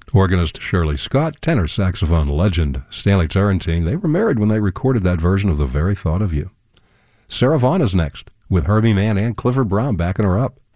Organist Shirley Scott, tenor saxophone legend Stanley Turrentine, they were married when they recorded that version of The Very Thought of You. Sarah Vaughan is next, with Herbie Mann and Clifford Brown backing her up.